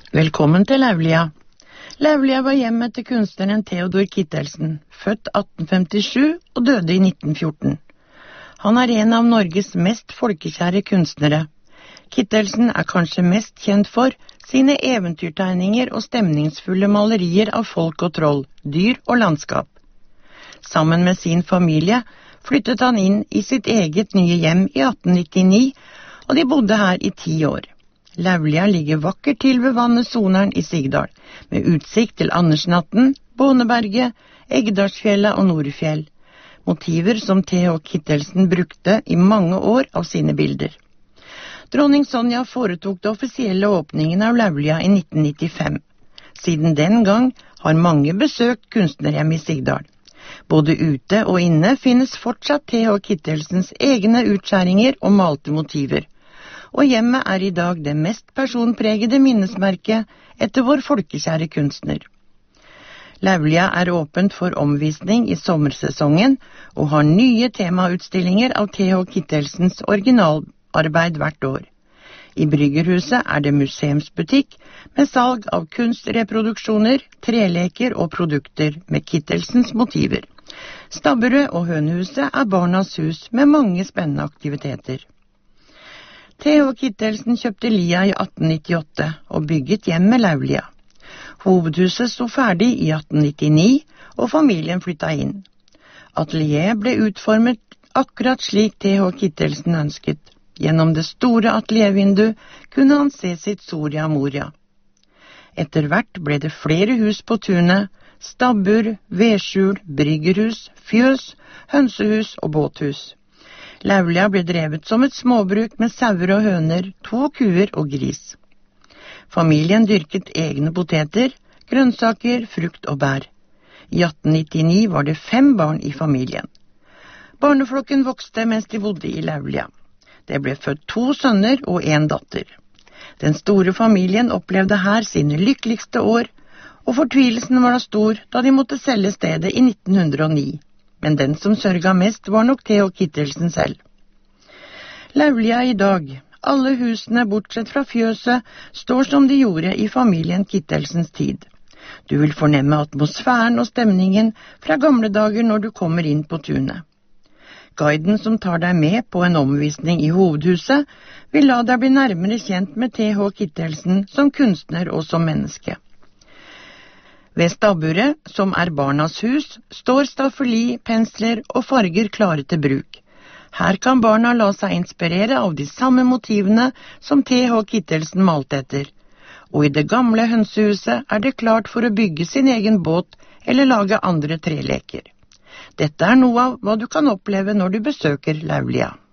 Velkommen til Laulia. Laulia var hjemmet til kunstneren Theodor Kittelsen, født 1857 og døde i 1914. Han er en av Norges mest folkekjære kunstnere. Kittelsen er kanskje mest kjent for sine eventyrtegninger og stemningsfulle malerier av folk og troll, dyr og landskap. Sammen med sin familie flyttet han inn i sitt eget nye hjem i 1899, og de bodde her i 10 år. Laulia ligger vakkert til ved vannet Soneren i Sigdal, med utsikt til Andersnatten, Båneberget, Eggdalsfjellet og Norefjell. Motiver som T.H. Kittelsen brukte i mange år av sine bilder. Dronning Sonja foretok det offisielle åpningen av Laulia i 1995. Siden den gang har mange besøkt kunstnerhjem i Sigdal. Både ute og inne finnes fortsatt T.H. Kittelsens egne utskjæringer og malte motiver. Og hjemmet er i dag det mest personpregede minnesmerket etter vår folkekjære kunstner. Laulia er åpent for omvisning i sommersesongen og har nye temautstillinger av T.H. Kittelsens originalarbeid hvert år. I Bryggerhuset er det museumsbutikk med salg av kunstreproduksjoner, treleker og produkter med Kittelsens motiver. Stabburet og Hønehuset er barnas hus med mange spennende aktiviteter. T.H. Kittelsen kjøpte Lia i 1898 og bygget hjem med Laulia. Hovedhuset sto ferdig i 1899, og familien flyttet inn. Atelieret ble utformet akkurat slik T.H. Kittelsen ønsket. Gjennom det store ateliervinduet kunne han se sitt Soria Moria. Etter hvert ble det flere hus på tunet, stabbur, vedskjul, bryggerhus, fjøs, hønsehus og båthus. Laulia ble drevet som et småbruk med sauer og høner, 2 kuer og gris. Familien dyrket egne poteter, grønnsaker, frukt og bær. I 1899 var det 5 barn i familien. Barneflokken vokste mens de bodde i Laulia. Det ble født 2 sønner og 1 datter. Den store familien opplevde her sine lykkeligste år, og fortvilelsen var da stor da de måtte selge stedet i 1909. Men den som sørga mest var nok T.H. Kittelsen selv. Laulia i dag, alle husene bortsett fra fjøset, står som de gjorde i familien Kittelsens tid. Du vil fornemme atmosfæren og stemningen fra gamle dager når du kommer inn på tunet. Guiden som tar deg med på en omvisning i hovedhuset, vil la deg bli nærmere kjent med T.H. Kittelsen som kunstner og som menneske. Ved stabburet, som er barnas hus, står staffeli, pensler og farger klare til bruk. Her kan barna la seg inspirere av de samme motivene som T.H. Kittelsen malte etter. Og i det gamle hønsehuset er det klart for å bygge sin egen båt eller lage andre treleker. Dette er noe av hva du kan oppleve når du besøker Laulia.